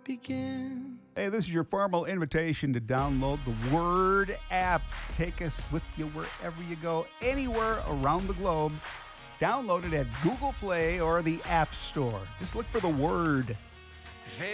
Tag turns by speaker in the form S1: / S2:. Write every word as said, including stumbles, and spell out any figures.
S1: begin.
S2: Hey, this is your formal invitation to download the Word app. Take us with you wherever you go, anywhere around the globe. Download it at Google Play or the App Store. Just look for the Word.